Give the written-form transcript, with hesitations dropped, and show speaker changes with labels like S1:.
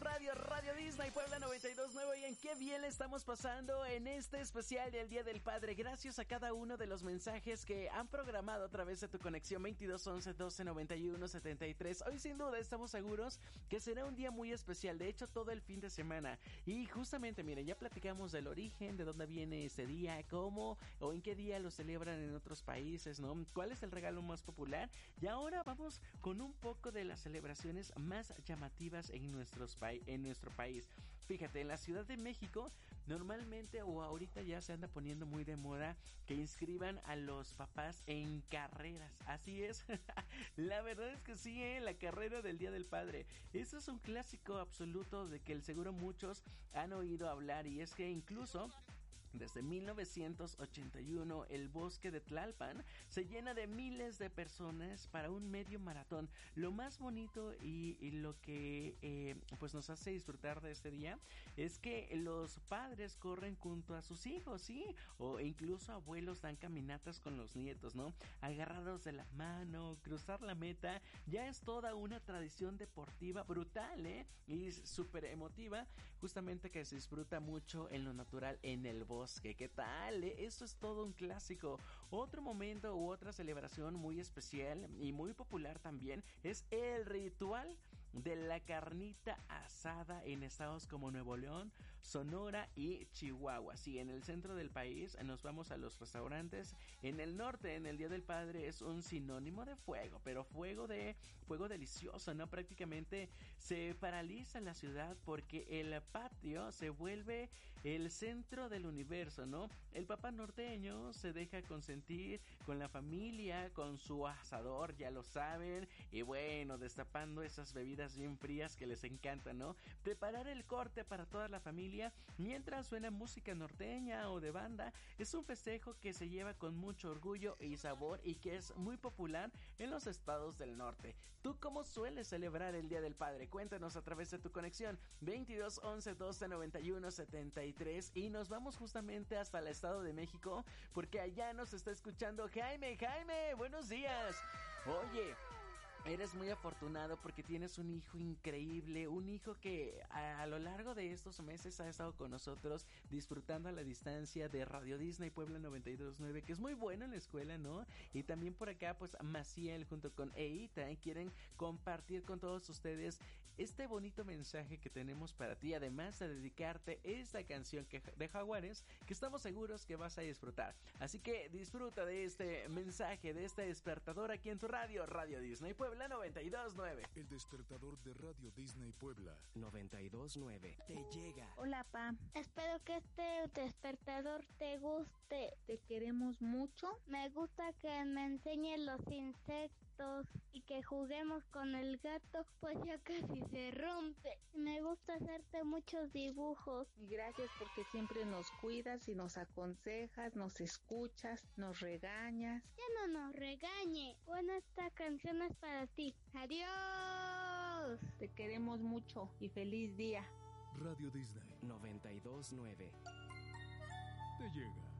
S1: radio, Radio Disney Puebla 92.9. Y en qué bien le estamos pasando en este especial del Día del Padre. Gracias a cada uno de los mensajes que han programado a través de tu conexión 2211 12 91 73. Hoy sin duda estamos seguros que será un día muy especial. De hecho, todo el fin de semana. Y justamente, miren, ya platicamos del origen, de dónde viene ese día, cómo o en qué día lo celebran en otros países, ¿no? ¿Cuál es el regalo más popular? Y ahora vamos con un poco de las celebraciones más llamativas en nuestro país. Fíjate, en la Ciudad de México normalmente o ahorita ya se anda poniendo muy de moda que inscriban a los papás en carreras. Así es. La verdad es que sí, la carrera del Día del Padre. Eso es un clásico absoluto de que el seguro muchos han oído hablar, y es que incluso desde 1981 el bosque de Tlalpan se llena de miles de personas para un medio maratón. Lo más bonito y lo que pues nos hace disfrutar de este día es que los padres corren junto a sus hijos, sí, o incluso abuelos dan caminatas con los nietos, ¿no? Agarrados de la mano, cruzar la meta, ya es toda una tradición deportiva brutal, y súper emotiva, justamente que se disfruta mucho en lo natural en el bosque. ¿Qué tal? Eso es todo un clásico. Otro momento u otra celebración muy especial y muy popular también es el ritual de la carnita asada en estados como Nuevo León, Sonora y Chihuahua. Sí, en el centro del país nos vamos a los restaurantes. En el norte, en el Día del Padre, es un sinónimo de fuego, pero fuego delicioso, ¿no? Prácticamente se paraliza la ciudad porque el patio se vuelve el centro del universo, ¿no? El papá norteño se deja consentir con la familia, con su asador, ya lo saben, y bueno, destapando esas bebidas bien frías que les encantan, ¿no? Preparar el corte para toda la familia mientras suena música norteña o de banda es un festejo que se lleva con mucho orgullo y sabor y que es muy popular en los estados del norte. ¿Tú cómo sueles celebrar el Día del Padre? Cuéntanos a través de tu conexión 22 11 12 91 73 y nos vamos justamente hasta el Estado de México porque allá nos está escuchando Jaime, buenos días. Oye, eres muy afortunado porque tienes un hijo increíble, un hijo que a lo largo de estos meses ha estado con nosotros disfrutando a la distancia de Radio Disney Puebla 92.9, que es muy bueno en la escuela, ¿no? Y también por acá, pues Maciel junto con Eita quieren compartir con todos ustedes este bonito mensaje que tenemos para ti, además de dedicarte esta canción de Jaguares que estamos seguros que vas a disfrutar. Así que disfruta de este mensaje, de este despertador aquí en tu radio, Radio Disney Puebla 92.9.
S2: El despertador de Radio Disney Puebla
S3: 92.9 te llega.
S4: Hola, pa. Espero que este despertador te guste. Te queremos mucho. Me gusta que me enseñes los insectos y que juguemos con el gato, pues ya casi se rompe. Me gusta hacerte muchos dibujos.
S5: Y gracias porque siempre nos cuidas y nos aconsejas, nos escuchas, nos regañas.
S4: Ya no nos regañe. Bueno, esta canción es para ti. ¡Adiós!
S5: Te queremos mucho y feliz día.
S2: Radio Disney
S3: 92.9
S2: te llega.